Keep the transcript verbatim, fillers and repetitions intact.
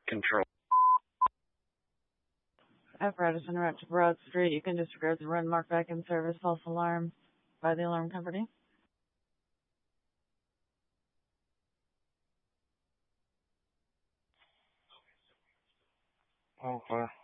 Control. Apparatus interrupt to Broad Street. You can disregard the run mark back in service false alarm by the alarm company. Okay.